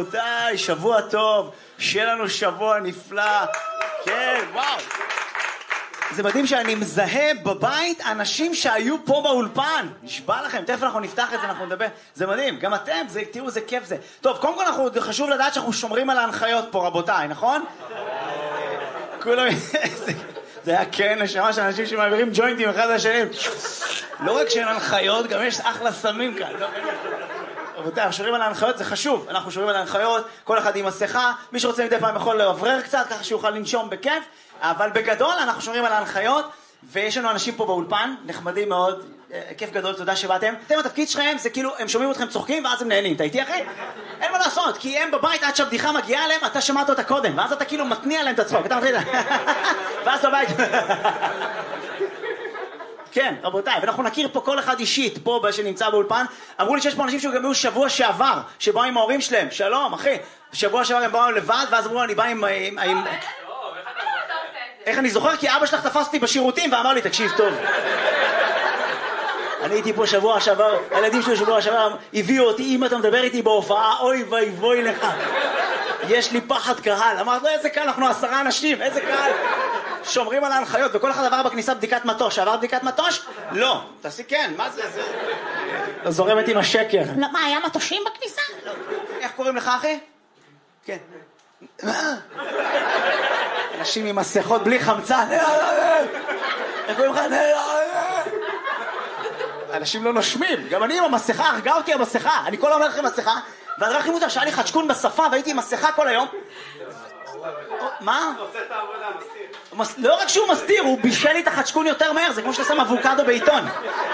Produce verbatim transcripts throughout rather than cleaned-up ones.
רבותיי, שבוע טוב, שיהיה לנו שבוע נפלא. כן, וואו. זה מדהים שאני מזהה בבית אנשים שהיו פה באולפן. נשבע לכם, תכף אנחנו נפתח את זה, אנחנו נדבר. זה מדהים, גם אתם, זה, תראו, זה כיף זה. טוב, קודם כל אנחנו, חשוב לדעת שאנחנו שומרים על ההנחיות פה, רבותיי, נכון? כולם... זה היה כן, נשמה של אנשים שמעבירים ג'וינטים אחד לשני. לא רק שאין הנחיות, גם יש אחלה סמים כאן. רבותיי, אנחנו שומרים על ההנחיות, זה חשוב. אנחנו שומרים על ההנחיות, כל אחד עם מסכה. מי שרוצה מדי פעם יכול לעברר קצת, ככה שיוכל לנשום בכיף. אבל בגדול אנחנו שומרים על ההנחיות, ויש לנו אנשים פה באולפן, נחמדים מאוד, כיף גדול, תודה שבאתם. אתם, התפקיד שלכם זה כאילו, הם שומעים אתכם צוחקים ואז הם נהנים. אתה איתי אחי? אין מה לעשות, כי הם בבית עד שהבדיחה מגיעה אליהם, אתה שמעת אותה קודם, ואז אתה כאילו מתניע להם את הצחוק, אתה מתחיל, ואז בבית. כן, רבותיי, ואנחנו נכיר פה כל אחד אישית, פה שנמצא באולפן. אמרו לי שיש פה אנשים שגם היו שבוע שעבר, שבאו עם ההורים שלהם. שלום, אחי. שבוע שעבר הם באו לבד, ואז אמרו, אני בא עם... איך אני זוכר? כי אבא שלך תפס אותי בשירותים ואמר לי, תקשיב טוב. אני הייתי פה שבוע שעבר, הילדים שלי שבוע שעבר הביאו אותי, אם אתה מדבר איתי בהופעה, אוי ואי ואי לך. יש לי פחד קהל. אמרת לו, איזה קהל, אנחנו עשרה אנשים, איזה קהל. שומרים על ההנחיות, וכל אחד עבר בכניסה בדיקת מטוש. עבר בדיקת מטוש? לא. תעשי כן, מה זה? זה... זורמת עם השקר. מה, היה מטושים בכניסה? איך קוראים לך, אחי? כן. אנשים עם מסכות בלי חמצן. איך קוראים לך? אנשים לא נושמים. גם אני עם המסכה, הרגע אותי המסכה. אני כל אומר לכם מסכה, והדבר הכי מוזר שהיה לי חדשקון בשפה, והייתי עם מסכה כל היום. מה? אתה עושה את העבודה, מסתיר. לא רק שהוא מסתיר, הוא בישל לי את החדשקון יותר מהר, זה כמו שאתה שם אבוקדו בעיתון.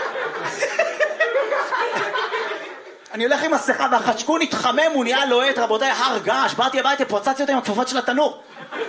אני הולך עם מסכה והחדשקון התחמם, הוא נהיה לוהט, רבותיי, הר געש, באתי הביתה, פוצצתי אותה עם הכפפות של התנור.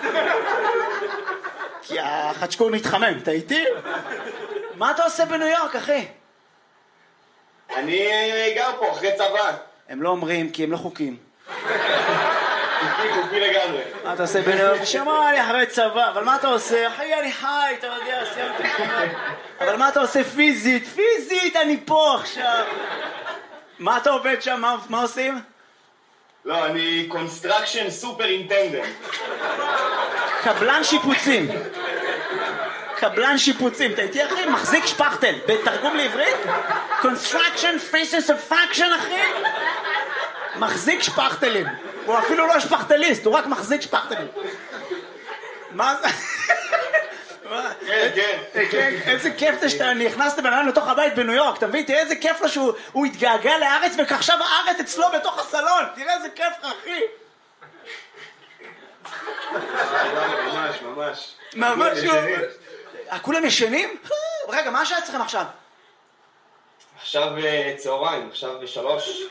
כי החדשקון התחמם, אתה איתי? מה אתה עושה בניו יורק, אחי? אני גר פה אחרי צבא. הם לא אומרים, כי הם לא חוקים. חוקי, חוקי לגמרי. מה אתה עושה בניו יורק? שמע, אני אחרי צבא, אבל מה אתה עושה? אחי, אני חי, אתה יודע, סיימתי. אבל מה אתה עושה פיזית? פיזית, אני פה עכשיו. מה אתה עובד שם? מה, מה עושים? לא, אני קונסטרקשן סופר אינטנדנט. קבלן שיפוצים. קבלן שיפוצים. אתה איתי אחי? מחזיק שפכטל. בתרגום לעברית? Construction Faces of Faction אחי? מחזיק שפכטלים. הוא אפילו לא שפכטליסט, הוא רק מחזיק שפכטלים. מה זה? כן, כן. כן, איזה כיף זה שאתה נכנס לבן אדם לתוך הבית בניו יורק, אתה מבין? תראה איזה כיף לו שהוא התגעגע לארץ ועכשיו הארץ אצלו בתוך הסלון. תראה איזה כיף לך, אחי. ממש, ממש. ממש. כולם ישנים? רגע, מה השעה אצלכם עכשיו? עכשיו צהריים, עכשיו בשלוש.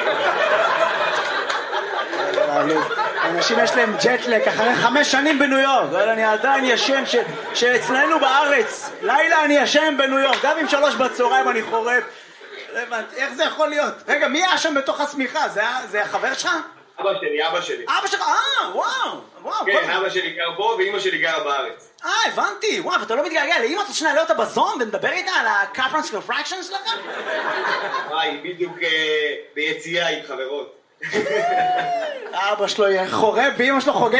אנשים יש להם ג'טלק אחרי חמש שנים בניו יורק, אבל אני עדיין ישן שאצלנו בארץ לילה אני ישן בניו יורק, גם עם שלוש בצהריים אני חורף. איך זה יכול להיות? רגע, מי היה שם בתוך הסמיכה? זה החבר שלך? אבא שלי, אבא שלי. אבא שלך, אה, וואו, וואו. כן, אבא שלי גר פה ואמא שלי גרה בארץ. אה, הבנתי, וואו, ואתה לא מתגעגע לאמא, אתה שנעלה אותה בזום ונדבר איתה על ה-Kaplan's Refraction שלך? וואי, בדיוק ביציאה עם חברות. אבא שלו חורף ואמא שלו חוגג